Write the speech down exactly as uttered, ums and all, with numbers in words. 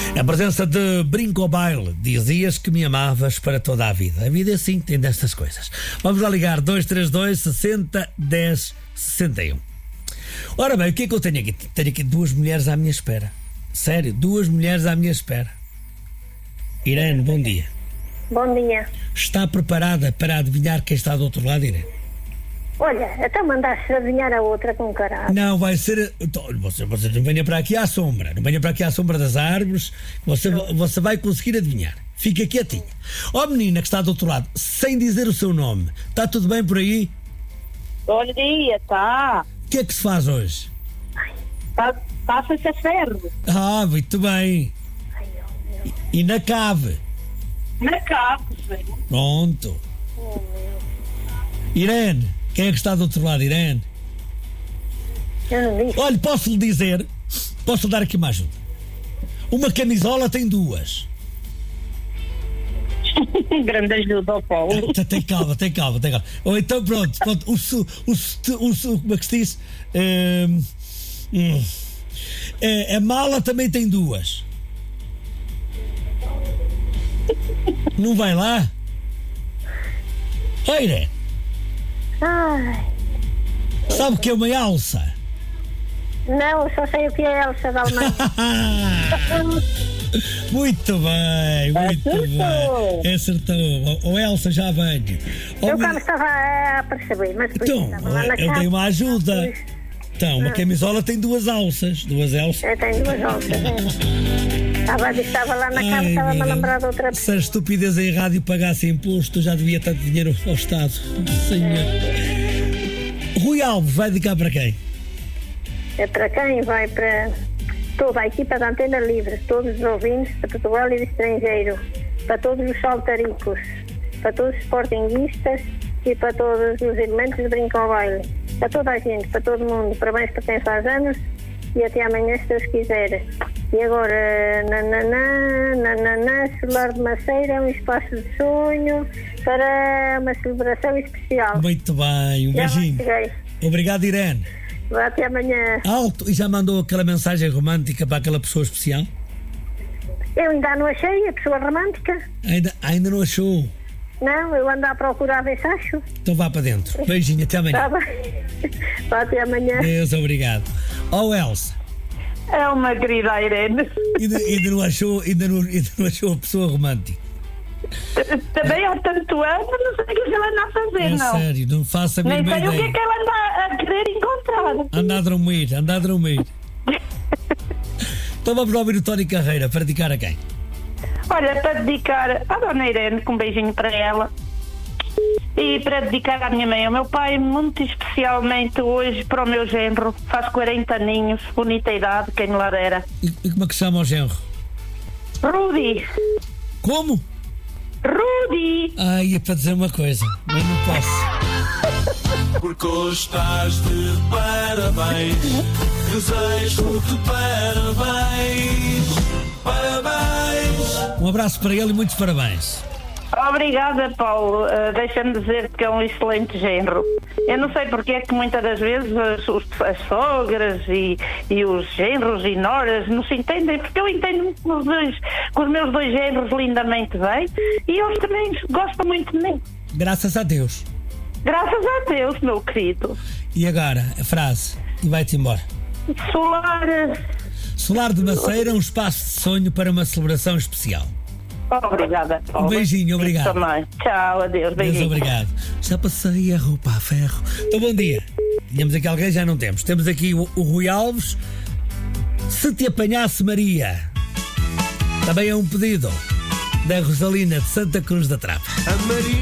A presença de Brinco ao Baile. Dizias que me amavas para toda a vida. A vida é assim, tem destas coisas. Vamos lá ligar dois três dois, sessenta, dez, sessenta e um. Ora bem, o que é que eu tenho aqui? Tenho aqui duas mulheres à minha espera. Sério, duas mulheres à minha espera. Irene, bom dia. Bom dia. Está preparada para adivinhar quem está do outro lado, Irene? Olha, até mandaste adivinhar a outra com caralho. Não, vai ser... Você, você não venha para aqui à sombra. Não venha para aqui à sombra das árvores. Você, você vai conseguir adivinhar. Fica quietinha. Ó, menina que está do outro lado, sem dizer o seu nome, está tudo bem por aí? Bom dia, tá. O que é que se faz hoje? Passa-se a ferro. Ah, muito bem. E, e na cave? Na cave, sim. Pronto. Irene, quem é que está do outro lado, Irene? Eu não disse. Olha, posso lhe dizer, posso lhe dar aqui uma ajuda. Uma camisola tem duas. Grande ajuda ao Paulo. Tem calma, tem calma, tem calma. Ou então pronto, pronto o, su, o, su, o su, como é que se diz? Um, hum, é, a mala também tem duas. Não vai lá? Oi, Irene. Ai. Sabe o que é uma alça? Não, eu só sei o que é Elsa da Alemanha. Muito bem, muito Acertou. bem. Acertou. Ou Elsa, já venho. Eu cá me estava a perceber, mas depois Então, estava lá na eu casa. dei uma ajuda. Pois. Então, uma camisola tem duas alças. Duas alças. Eu tenho duas alças. É. Estava, estava lá na casa, estava-me a lembrar de outra Se a estupidez em rádio pagasse imposto, eu já devia tanto dinheiro ao Estado. Senhor. Rui Alves vai dedicar para quem? É para quem? Vai para toda a equipa da Antena Livre, todos os ouvintes de Portugal e do estrangeiro, para todos os saltaricos, para todos os sportinguistas e para todos os elementos de Brinco ao Baile. Para toda a gente, para todo mundo. Parabéns para quem faz anos e até amanhã, se Deus quiser. E agora, nananã, nananã, Solar de Maceira é um espaço de sonho para uma celebração especial. Muito bem, um Já beijinho. cheguei. Obrigado, Irene. Vá até amanhã. Alto, e já mandou aquela mensagem romântica para aquela pessoa especial? Eu ainda não achei a pessoa romântica. Ainda, ainda não achou? Não, eu ando a procurar ver se acho. Então vá para dentro. Beijinho, até amanhã. Está bem. Vá até amanhã. Deus, obrigado. Oh, Elsa, É uma querida Irene. ainda, ainda, não achou, ainda, não, ainda não achou a pessoa romântica? Também há tanto ano, não sei o que ela anda a fazer, É não. sério, não faço a Nem mínima sei o que é ideia. que ela anda a querer encontrar. Anda a dormir, anda a dormir. Então vamos ouvir o Tony Carreira para dedicar a quem? Olha, para dedicar à dona Irene, com um beijinho para ela. E para dedicar à minha mãe e ao meu pai, muito especialmente hoje para o meu genro. Faz quarenta aninhos, bonita idade, quem me lá dera. E, e como é que se chama o genro? Rudy! Como? Rudy! Ai, é para dizer uma coisa, mas não posso. Porque hoje estás de parabéns. Desejo-te parabéns. Parabéns. Um abraço para ele e muitos parabéns. Obrigada, Paulo. Uh, Deixa-me dizer que é um excelente genro. Eu não sei porque é que muitas das vezes as, os, as sogras e, e os genros e noras não se entendem, porque eu entendo com os, dois, com os meus dois genros lindamente bem e eles também gostam muito de mim. Graças a Deus. Graças a Deus, meu querido. E agora, a frase, e vai-te embora. Solar. Solar de Maceira, um espaço de sonho para uma celebração especial. Obrigada, Paulo. Um beijinho, obrigado. Isso também. Tchau, adeus, Deus, beijinho. obrigado. Já passei a roupa a ferro. Então, bom dia. Tínhamos aqui alguém, já não temos. Temos aqui o, o Rui Alves. Se te apanhasse Maria. Também é um pedido da Rosalina de Santa Cruz da Trava. A Maria.